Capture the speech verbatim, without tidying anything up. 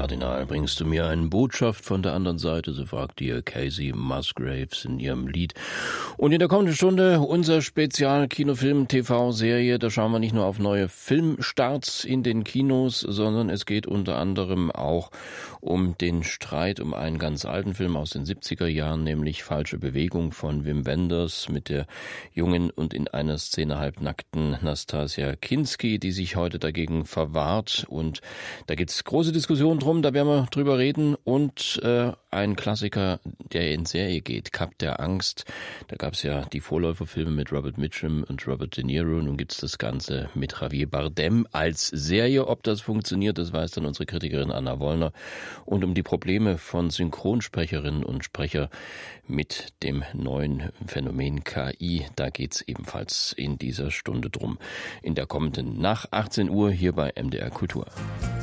Kardinal, bringst du mir eine Botschaft von der anderen Seite, so fragt ihr Casey Musgraves in ihrem Lied. Und in der kommenden Stunde unser Spezial-Kinofilm-T V-Serie. Da schauen wir nicht nur auf neue Filmstarts in den Kinos, sondern es geht unter anderem auch um den Streit um einen ganz alten Film aus den siebziger Jahren, nämlich Falsche Bewegung von Wim Wenders mit der jungen und in einer Szene halbnackten Nastassja Kinski, die sich heute dagegen verwahrt. Und da gibt es große Diskussionen drum, da werden wir drüber reden. Und äh, ein Klassiker, der in Serie geht, Kap der Angst. Da gab es ja die Vorläuferfilme mit Robert Mitchum und Robert De Niro. Nun gibt es das Ganze mit Javier Bardem als Serie. Ob das funktioniert, das weiß dann unsere Kritikerin Anna Wollner. Und um die Probleme von Synchronsprecherinnen und Sprecher mit dem neuen Phänomen K I, da geht es ebenfalls in dieser Stunde drum. In der kommenden nach achtzehn Uhr hier bei M D R Kultur.